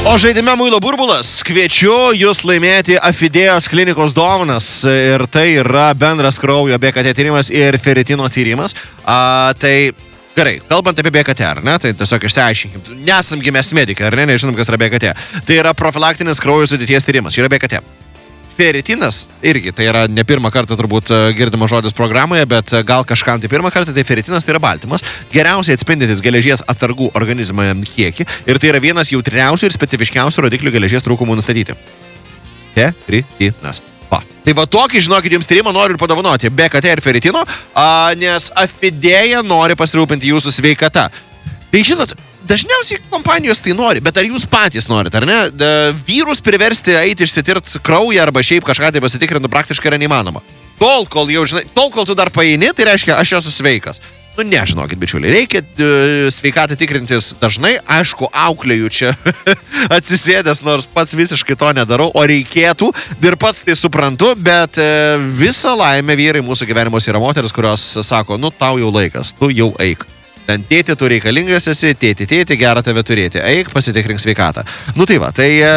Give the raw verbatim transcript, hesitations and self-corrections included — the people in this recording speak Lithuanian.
O žaidime Muilo burbulas kviečiu jūs laimėti Afidėjos klinikos dovanas ir tai yra bendras kraujo B K T tyrimas ir feritino tyrimas. A, tai gerai, kalbant apie B K T, ar ne, tai tiesiog išsiaiškinkim. Nesam gimės medikai, ar ne, nežinom, kas yra B K T. Tai yra profilaktinis kraujo sudėties tyrimas, čia yra B K T. Feritinas irgi, tai yra ne pirmą kartą turbūt girdimas žodis programoje, bet gal kažkam tai pirmą kartą, tai feritinas tai yra baltymas, geriausiai atspindintis geležies atsargų organizme kiekį ir tai yra vienas jautriausių ir specifiškiausių rodiklių geležies trūkumų nustatyti. Feritinas. Va. Tai va tokį, žinokit, jums tyrimą noriu ir padovanoti B K T ir feritino, a, nes Afidėja nori pasirūpinti jūsų sveikata. Tai žinot, dažniausiai kompanijos tai nori, bet ar jūs patys norit, ar ne? Da, vyrus priversti eiti išsitirt kraują arba šiaip kažką tai pasitikrinti praktiškai yra neįmanoma. Tol, kol jau, žinai, tol, kol tu dar paeini, tai reiškia, aš esu sveikas. Nu, nežinokit, bičiuliai, reikia uh, sveikatą tikrintis dažnai, aišku, auklėjų čia atsisėdęs, nors pats visiškai to nedarau, o reikėtų, ir pats tai suprantu, bet uh, visą laimę vyrai mūsų gyvenimuose yra moteris, kurios sako, nu, tau jau laikas, tu jau eik. Ten tėti, tu reikalingas esi, tėti, tėti, gerą tave turėti. Eik, pasitikrink sveikatą. Nu tai va, tai